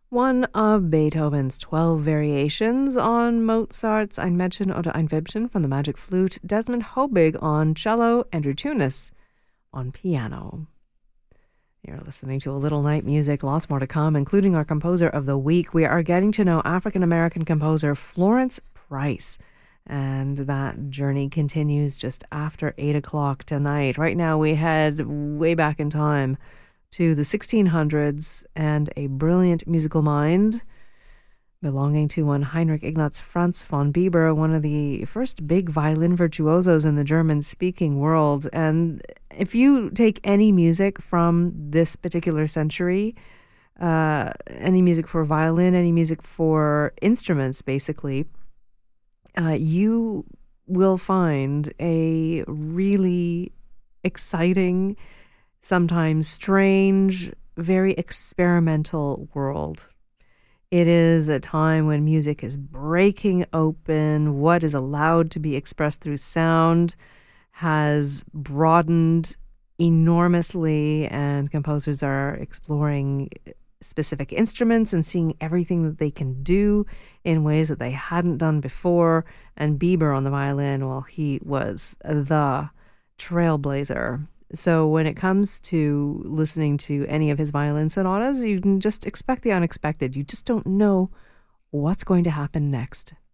One of Beethoven's 12 variations on Mozart's Ein Mädchen oder ein Weibchen from the Magic Flute, Desmond Hobig on cello, Andrew Tunis on piano. You're listening to A Little Night Music, lots more to come, including our composer of the week. We are getting to know African-American composer Florence Price, and that journey continues just after 8 o'clock tonight. Right now we head way back in time to the 1600s and a brilliant musical mind belonging to one Heinrich Ignaz Franz von Bieber, one of the first big violin virtuosos in the German-speaking world. And if you take any music from this particular century, any music for violin, any music for instruments, basically, you will find a really exciting, sometimes strange, very experimental world. It is a time when music is breaking open. What is allowed to be expressed through sound has broadened enormously, and composers are exploring specific instruments and seeing everything that they can do in ways that they hadn't done before. And Bieber on the violin, well, he was the trailblazer. So when it comes to listening to any of his violin sonatas, you can just expect the unexpected. You just don't know what's going to happen next.